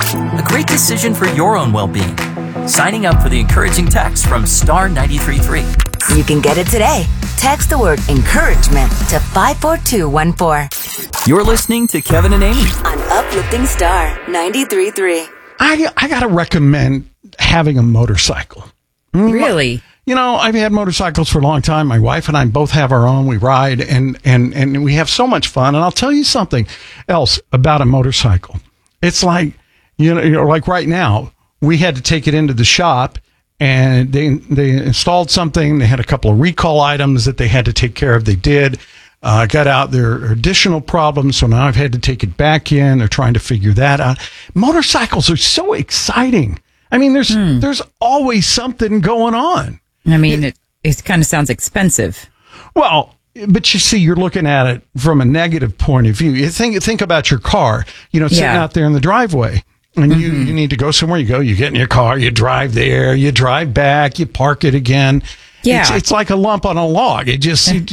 A great decision for your own well-being. Signing up for the encouraging text from Star 93.3. You can get it today. Text the word encouragement to 54214. You're listening to Kevin and Amy on Uplifting Star 93.3. I got to recommend having a motorcycle. Really? You know, I've had motorcycles for a long time. My wife and I both have our own. We ride and we have so much fun. And I'll tell you something else about a motorcycle. It's like, you know, like right now, we had to take it into the shop and they installed something. They had a couple of recall items that they had to take care of. They did. Got out there are additional problems, so now I've had to take it back in. They're trying to figure that out. Motorcycles are so exciting. I mean, there's always something going on. I mean, it kind of sounds expensive. Well, but you see, you're looking at it from a negative point of view. You think about your car, you know, sitting out there in the driveway. And you need to go somewhere. You get in your car, you drive there, you drive back, you park it again. Yeah. It's like a lump on a log. It's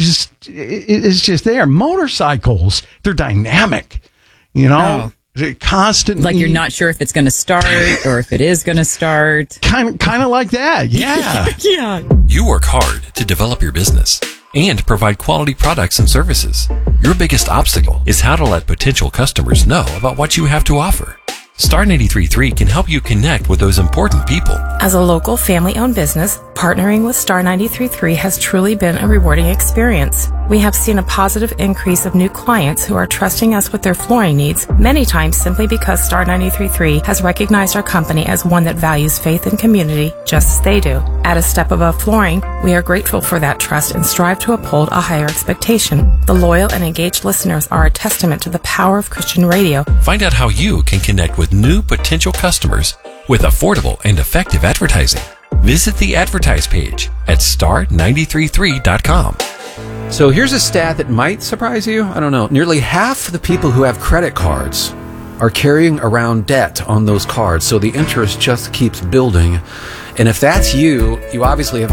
just there. Motorcycles, they're dynamic, you know, constantly. Like you're not sure if it's going to start or if it is going to start. Kind of like that. Yeah. Yeah. You work hard to develop your business and provide quality products and services. Your biggest obstacle is how to let potential customers know about what you have to offer. Star 93.3 can help you connect with those important people. As a local family-owned business, partnering with Star 93.3 has truly been a rewarding experience. We have seen a positive increase of new clients who are trusting us with their flooring needs, many times simply because Star 93.3 has recognized our company as one that values faith and community just as they do. At a step above flooring, we are grateful for that trust and strive to uphold a higher expectation. The loyal and engaged listeners are a testament to the power of Christian radio. Find out how you can connect with new potential customers with affordable and effective advertising. Visit the advertise page at star933.com. So here's a stat that might surprise you. I don't know. Nearly half the people who have credit cards are carrying around debt on those cards. So the interest just keeps building. And if that's you, you obviously have